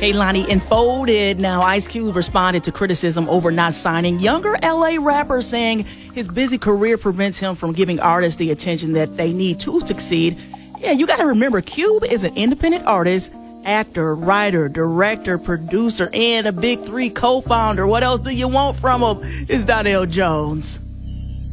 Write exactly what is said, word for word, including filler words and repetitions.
Hey, Lonnie, Enfolded. Now, Ice Cube responded to criticism over not signing younger L A rappers, saying his busy career prevents him from giving artists the attention that they need to succeed. Yeah, you got to remember, Cube is an independent artist, actor, writer, director, producer, and a Big Three co-founder. What else do you want from him? It's Donnell Jones.